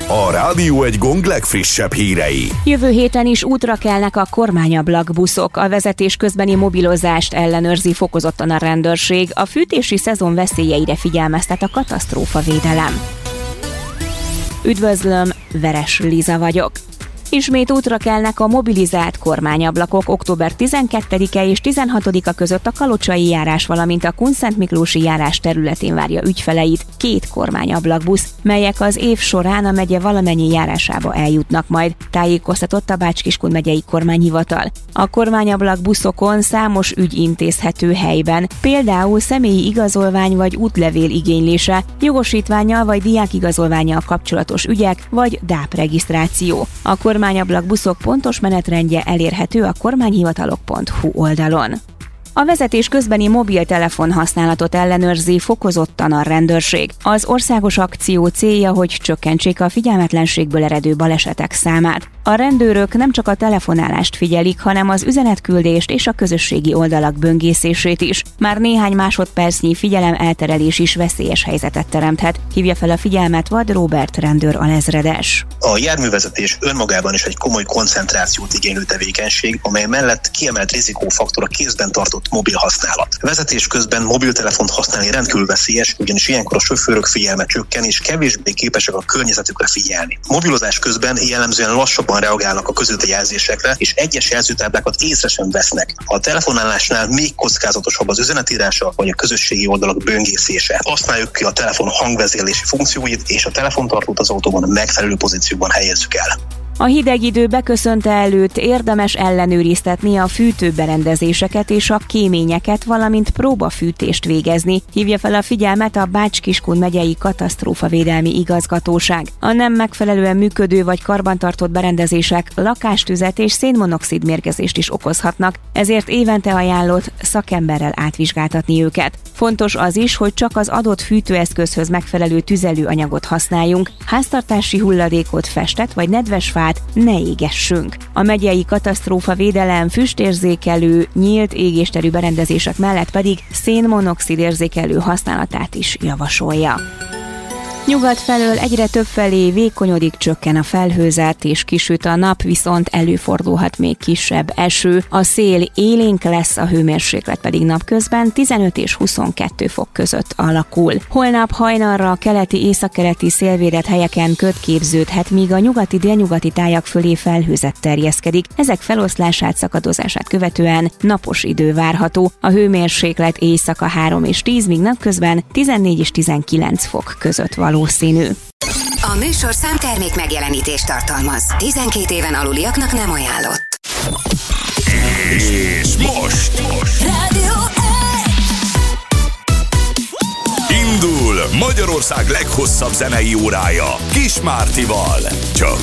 A Rádió Egy Gong legfrissebb hírei. Jövő héten is útra kelnek a kormányablak buszok. A vezetés közbeni mobilozást ellenőrzi fokozottan a rendőrség. A fűtési szezon veszélyeire figyelmeztet a katasztrófavédelem. Üdvözlöm, Veres Liza vagyok. Ismét útra kelnek a mobilizált kormányablakok. Október 12-e és 16-a között a Kalocsai járás, valamint a Kunszentmiklósi járás területén várja ügyfeleit 2 kormányablakbusz, melyek az év során a megye valamennyi járásába eljutnak majd, tájékoztatott a Bács-Kiskun megyei kormányhivatal. A kormányablakbuszokon számos ügy intézhető helyben, például személyi igazolvány vagy útlevél igénylése, jogosítvánnyal vagy diákigazolvánnyal kapcsolatos ügyek vagy DÁP regisztráció. A kormányablakbuszok pontos menetrendje elérhető a kormányhivatalok.hu oldalon. A vezetés közbeni mobiltelefon használatot ellenőrzi fokozottan a rendőrség. Az országos akció célja, hogy csökkentsék a figyelmetlenségből eredő balesetek számát. A rendőrök nem csak a telefonálást figyelik, hanem az üzenetküldést és a közösségi oldalak böngészését is. Már néhány másodpercnyi figyelemelterelés is veszélyes helyzetet teremthet, hívja fel a figyelmet Vad Róbert rendőr alezredes. A járművezetés önmagában is egy komoly koncentrációt igénylő tevékenység, amely mellett kiemelt rizikófaktor a kézben tartott mobil használat. Vezetés közben mobiltelefont használni rendkívül veszélyes, ugyanis ilyenkor a sofőrök figyelme csökken és kevésbé képesek a környezetükre figyelni. Mobilozás közben jellemzően lassabban reagálnak a közúti jelzésekre, és egyes jelzőtáblákat észre sem vesznek. A telefonálásnál még kockázatosabb az üzenetírása vagy a közösségi oldalak böngészése. Használjuk ki a telefon hangvezérlési funkcióit, és a telefontartót az autóban megfelelő pozícióban helyezzük el. A hideg idő beköszönte előtt érdemes ellenőriztetni a fűtőberendezéseket és a kéményeket, valamint próbafűtést végezni, hívja fel a figyelmet a Bács-Kiskun megyei katasztrófavédelmi igazgatóság. A nem megfelelően működő vagy karbantartott berendezések lakástüzet és szénmonoxid mérgezést is okozhatnak, ezért évente ajánlott szakemberrel átvizsgáltatni őket. Fontos az is, hogy csak az adott fűtőeszközhöz megfelelő tüzelőanyagot használjunk, háztartási hulladékot, festet vagy nedves fát ne égessünk. A megyei katasztrófavédelem füstérzékelő, nyílt égésterű berendezések mellett pedig szénmonoxid érzékelő használatát is javasolja. Nyugat felől egyre többfelé vékonyodik, csökken a felhőzet és kisüt a nap, viszont előfordulhat még kisebb eső. A szél élénk lesz, a hőmérséklet pedig napközben 15 és 22 fok között alakul. Holnap hajnalra keleti északkeleti szélvédett helyeken köd képződhet, míg a nyugati-délnyugati tájak fölé felhőzet terjeszkedik. Ezek feloszlását, szakadozását követően napos idő várható. A hőmérséklet éjszaka 3 és 10, míg napközben 14 és 19 fok között valószínű. A műsor számtermék megjelenítést tartalmaz. 12 éven aluliaknak nem ajánlott. És most Rádió indul Magyarország leghosszabb zenei órája Kis Mártival. Csak